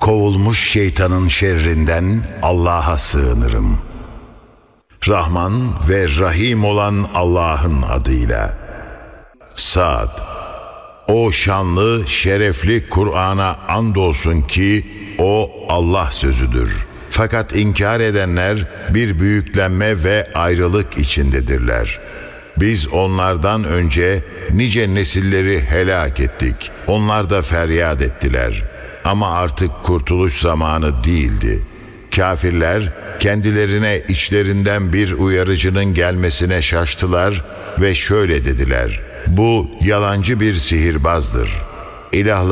Kovulmuş şeytanın şerrinden Allah'a sığınırım. Rahman ve Rahim olan Allah'ın adıyla. Sad. O şanlı, şerefli Kur'an'a andolsun ki o Allah sözüdür. Fakat inkar edenler bir büyüklenme ve ayrılık içindedirler. Biz onlardan önce nice nesilleri helak ettik. Onlar da feryat ettiler. Ama artık kurtuluş zamanı değildi. Kafirler kendilerine içlerinden bir uyarıcının gelmesine şaştılar ve şöyle dediler: bu yalancı bir sihirbazdır.